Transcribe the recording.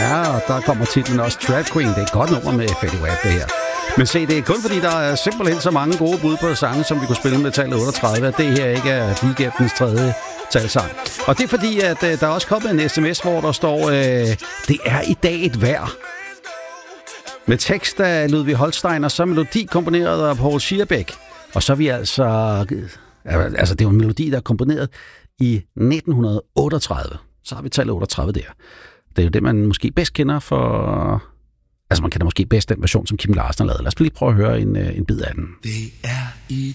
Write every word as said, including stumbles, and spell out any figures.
Ja, og der kommer titlen også Trap Queen. Det er et godt nummer med Fetty Wap, det her. Men se, det er kun fordi, der er simpelthen så mange gode bud på sange, som vi kunne spille med tallet otteogtredive, at det her ikke er weekendens tredje talsang. Og det er fordi, at øh, der er også kommet en sms, hvor der står, øh, det er i dag et vejr. Med tekst af Ludvig Holstein, og så melodi komponeret af Paul Schierbeck. Og så er vi altså... Altså, det er jo en melodi, der er komponeret i nitten otteogtredive. Så har vi tallet otteogtredive der. Det er jo det, man måske bedst kender for... Altså, man kender måske bedst den version, som Kim Larsen har lavet. Lad os lige prøve at høre en, en bid af den. Det er i